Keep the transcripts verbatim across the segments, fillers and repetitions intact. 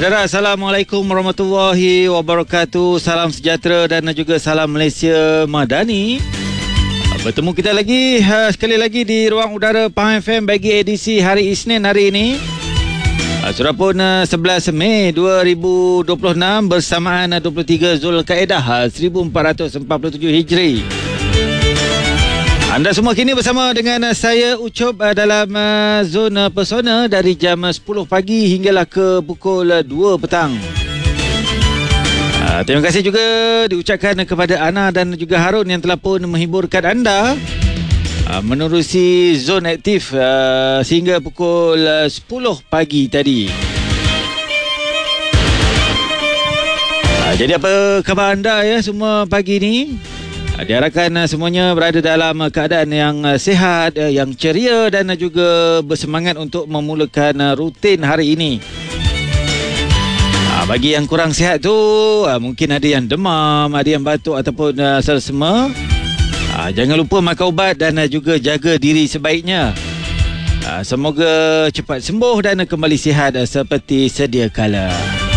Saudara, Assalamualaikum warahmatullahi wabarakatuh. Salam sejahtera dan juga salam Malaysia Madani. Bertemu kita lagi sekali lagi di ruang udara Pahang F M bagi edisi hari Isnin hari ini. Sudah pun sebelas Mei dua ribu dua puluh enam bersamaan dua puluh tiga Zulkaedah seribu empat ratus empat puluh tujuh Hijri. Anda semua kini bersama dengan saya Ucup dalam zona Persona dari jam sepuluh pagi hinggalah ke pukul dua petang. Terima kasih juga diucapkan kepada Ana dan juga Harun yang telah pun menghiburkan anda menerusi zon aktif sehingga pukul sepuluh pagi tadi. Jadi apa khabar anda ya semua pagi ni? Diharapkan semuanya berada dalam keadaan yang sihat, yang ceria dan juga bersemangat untuk memulakan rutin hari ini. Bagi yang kurang sihat tu, mungkin ada yang demam, ada yang batuk ataupun selesema. Jangan lupa makan ubat dan juga jaga diri sebaiknya. Semoga cepat sembuh dan kembali sihat seperti sedia kala.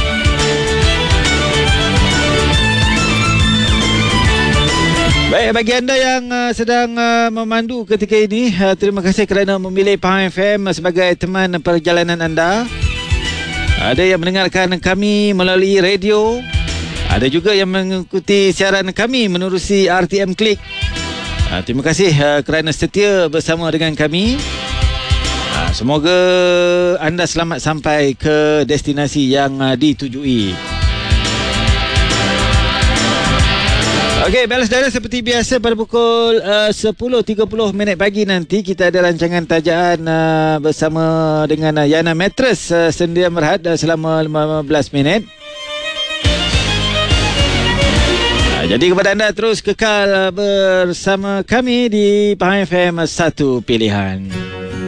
Baik, bagi anda yang uh, sedang uh, memandu ketika ini, uh, terima kasih kerana memilih Pahang F M sebagai teman perjalanan anda. Ada yang mendengarkan kami melalui radio, ada juga yang mengikuti siaran kami menerusi R T M Klik. Uh, terima kasih uh, kerana setia bersama dengan kami. Uh, semoga anda selamat sampai ke destinasi yang uh, ditujui. Okey, baiklah saudara, seperti biasa pada pukul uh, sepuluh tiga puluh minit pagi nanti kita ada rancangan tajaan uh, bersama dengan uh, Yana Mattress uh, sedia merehat uh, selama lima belas minit. Uh, jadi kepada anda terus kekal uh, bersama kami di Pahang F M, satu pilihan.